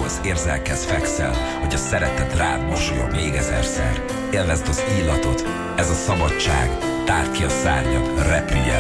Ámulsz, érzelkezz, fekszel, hogy a szeretet rád mosolyog még ezerszer. Élvezd az illatot, ez a szabadság, tárd ki a szárnyad, repülj